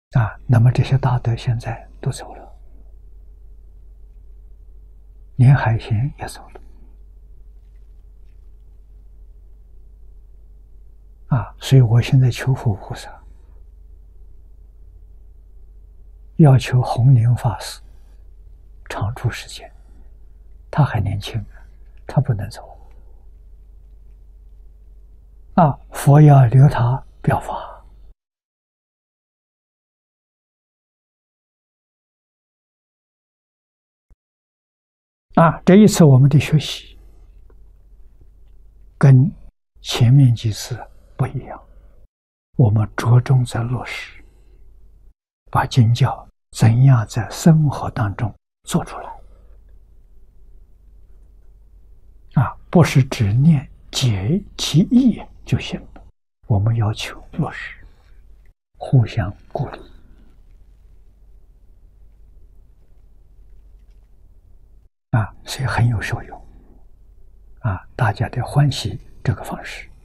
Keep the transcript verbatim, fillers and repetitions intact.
啊，那么这些大德现在都走了，连海贤也走了。啊，所以我现在求佛菩萨，要求弘宁法师长住时间，他还年轻，他不能走。啊，佛要留他表法。啊，这一次我们的学习跟前面几次不一样，我们着重在落实，把经教怎样在生活当中做出来。啊，不是只念解其意就行了，我们要求落实，互相鼓励。啊，所以很有受用。啊，大家得欢喜这个方式。